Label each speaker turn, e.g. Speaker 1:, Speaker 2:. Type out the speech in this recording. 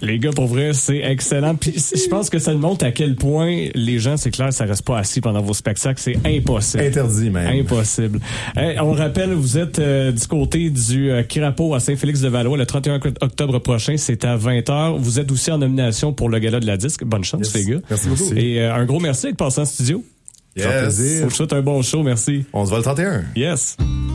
Speaker 1: Les gars, pour vrai, c'est excellent. Puis je pense que ça montre à quel point les gens, c'est clair, ça reste pas assis pendant vos spectacles. C'est impossible.
Speaker 2: Interdit, même.
Speaker 1: Impossible. On rappelle, vous êtes du côté du Kirapo à Saint-Félix-de-Valois le 31 octobre prochain. C'est à 20h. Vous êtes aussi en nomination pour le Gala de la Disque. Bonne chance, les gars.
Speaker 2: Merci beaucoup.
Speaker 1: Et un gros merci d'être passé en studio.
Speaker 2: Yes.
Speaker 1: Je vous souhaite un bon show. Merci.
Speaker 2: On se voit le 31.
Speaker 1: Yes.